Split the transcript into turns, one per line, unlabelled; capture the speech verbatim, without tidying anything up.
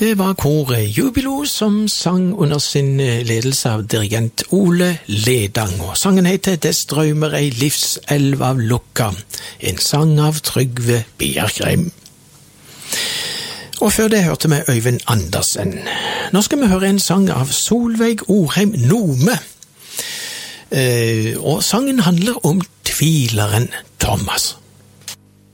Det var koret Jubilo som sang under sin ledelse av dirigent Ole Ledang, og sangen heter «Det strømmer ei livselv av Lukka», en sang av Trygve Bjerkreim. Og før det hørte vi Øyvind Andersen. Nå skal vi høre en sang av Solveig Orheim Nome, eh, og sangen handler om tvileren Thomas.